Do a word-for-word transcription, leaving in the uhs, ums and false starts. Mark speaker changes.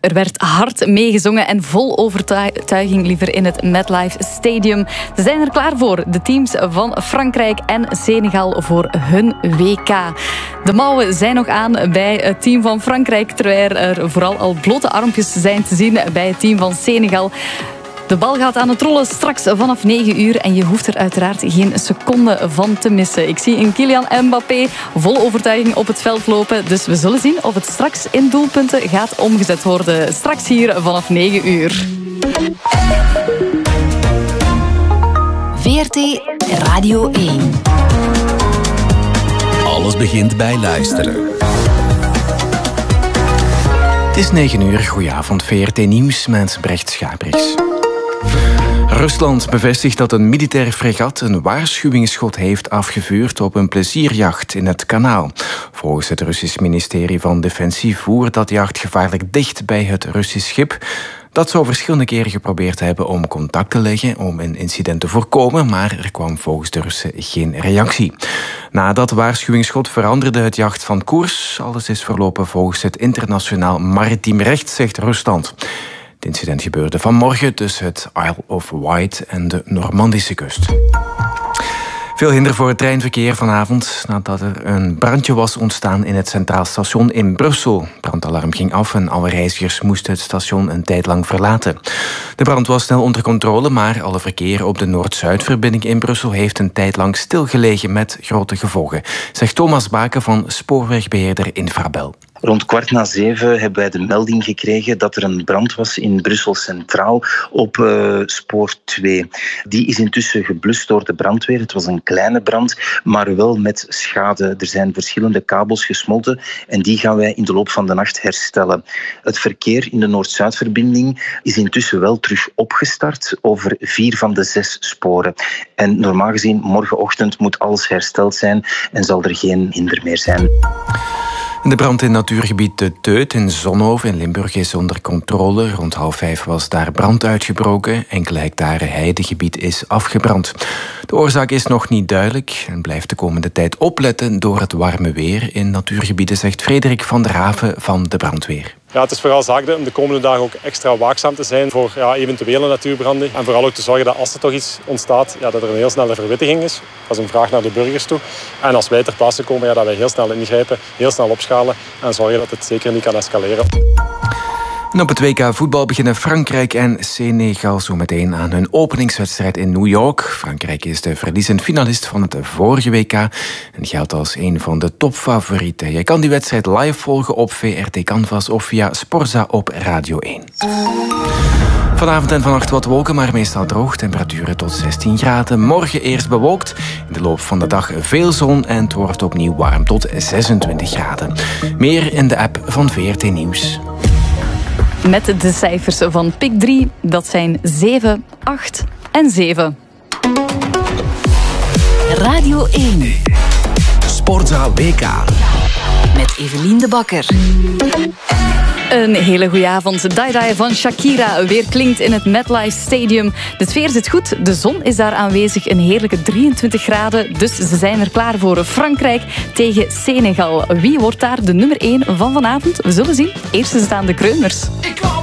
Speaker 1: Er werd hard meegezongen en vol overtuiging liever in het MetLife Stadium. Ze zijn er klaar voor, de teams van Frankrijk en Senegal, voor hun W K. De mouwen zijn nog aan bij het team van Frankrijk, terwijl er vooral al blote armpjes zijn te zien bij het team van Senegal. De bal gaat aan het rollen straks vanaf negen uur en je hoeft er uiteraard geen seconde van te missen. Ik zie een Kylian Mbappé vol overtuiging op het veld lopen, dus we zullen zien of het straks in doelpunten gaat omgezet worden. Straks hier vanaf negen uur.
Speaker 2: V R T Radio één.
Speaker 3: Alles begint bij luisteren. Het is negen uur, goedenavond, V R T Nieuws met Brecht Schabriks. Rusland bevestigt dat een militair fregat een waarschuwingsschot heeft afgevuurd op een plezierjacht in het kanaal. Volgens het Russisch ministerie van Defensie voer dat jacht gevaarlijk dicht bij het Russisch schip. Dat zou verschillende keren geprobeerd hebben om contact te leggen om een incident te voorkomen, maar er kwam volgens de Russen geen reactie. Na dat waarschuwingsschot veranderde het jacht van koers. Alles is verlopen volgens het internationaal maritiem recht, zegt Rusland. Het incident gebeurde vanmorgen tussen het Isle of Wight en de Normandische kust. Veel hinder voor het treinverkeer vanavond nadat er een brandje was ontstaan in het Centraal Station in Brussel. Brandalarm ging af en alle reizigers moesten het station een tijd lang verlaten. De brand was snel onder controle, maar alle verkeer op de Noord-Zuidverbinding in Brussel heeft een tijd lang stilgelegen met grote gevolgen, zegt Thomas Baken van spoorwegbeheerder Infrabel.
Speaker 4: Rond kwart na zeven hebben wij de melding gekregen dat er een brand was in Brussel Centraal op uh, spoor twee. Die is intussen geblust door de brandweer. Het was een kleine brand, maar wel met schade. Er zijn verschillende kabels gesmolten en die gaan wij in de loop van de nacht herstellen. Het verkeer in de Noord-Zuidverbinding is intussen wel terug opgestart over vier van de zes sporen. En normaal gezien, morgenochtend moet alles hersteld zijn en zal er geen hinder meer zijn.
Speaker 3: De brand in natuurgebied De Teut in Zonhoven in Limburg is onder controle. Rond half vijf was daar brand uitgebroken. Enkele hectare heidegebied is afgebrand. De oorzaak is nog niet duidelijk en blijft de komende tijd opletten door het warme weer in natuurgebieden, zegt Frederik van der Haven van de brandweer.
Speaker 5: Ja, het is vooral zaak om de komende dagen ook extra waakzaam te zijn voor ja, eventuele natuurbranden. En vooral ook te zorgen dat als er toch iets ontstaat, ja, dat er een heel snelle verwittiging is. Dat is een vraag naar de burgers toe. En als wij ter plaatse komen, ja, dat wij heel snel ingrijpen, heel snel opschalen en zorgen dat het zeker niet kan escaleren.
Speaker 3: En op het W K voetbal beginnen Frankrijk en Senegal zo meteen aan hun openingswedstrijd in New York. Frankrijk is de verliezend finalist van het vorige W K en geldt als een van de topfavorieten. Je kan die wedstrijd live volgen op V R T Canvas of via Sporza op Radio één. Vanavond en vannacht wat wolken, maar meestal droog. Temperaturen tot zestien graden. Morgen eerst bewolkt. In de loop van de dag veel zon en het wordt opnieuw warm tot zesentwintig graden. Meer in de app van V R T Nieuws.
Speaker 1: Met de cijfers van Pick drie, dat zijn zeven, acht en zeven.
Speaker 2: Radio één.
Speaker 3: Sportza W K.
Speaker 2: Met Evelien de Bakker.
Speaker 1: Een hele goede avond. Die Die van Shakira weer klinkt in het MetLife Stadium. De sfeer zit goed, de zon is daar aanwezig, een heerlijke drieëntwintig graden. Dus ze zijn er klaar voor. Frankrijk tegen Senegal. Wie wordt daar de nummer één van vanavond? We zullen zien. Eerst is het aan de Kreuners.
Speaker 6: Ik kwam